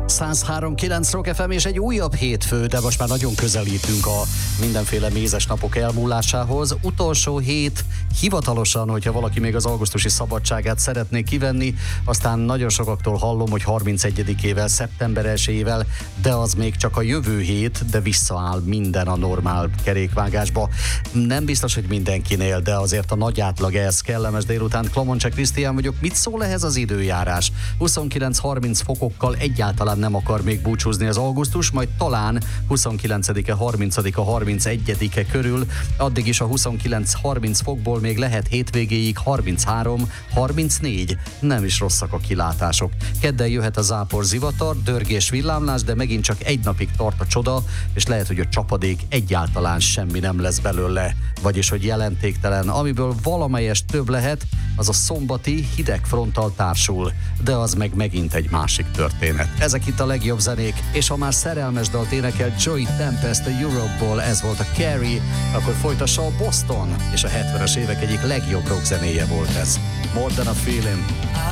103.9 Rock FM és egy újabb hétfő, de most már nagyon közelítünk a mindenféle mézes napok elmúlásához. Utolsó hét hivatalosan, hogyha valaki még az augusztusi szabadságát szeretné kivenni, aztán nagyon sokaktól hallom, hogy 31-ével, szeptember 1-ével, de az még csak a jövő hét, de visszaáll minden a normál kerékvágásba. Nem biztos, hogy mindenkinél, de azért a nagy átlag ez. Kellemes délután, Klomoncse Krisztián vagyok. Mit szól ehhez az időjárás? 29-30 fokokkal egyáltalán nem akar még búcsúzni az augusztus, majd talán 29-e, 30-a, 31-e körül, addig is a 29-30 fokból még lehet hétvégéig 33-34. Nem is rosszak a kilátások. Kedden jöhet a zápor zivatar, dörgés, villámlás, de megint csak egy napig tart a csoda, és lehet, hogy a csapadék egyáltalán semmi nem lesz belőle, vagyis hogy jelentéktelen. Amiből valamelyest több lehet, az a szombati hideg fronttal társul, de az meg megint egy másik történet. Ezek itt a legjobb zenék, és ha már szerelmes dalt énekel Joey Tempest a Europe-ból, ez volt a Carrie, akkor folytassa a Boston, és a 70-es évek egyik legjobb rock zenéje volt ez. More Than a Feeling.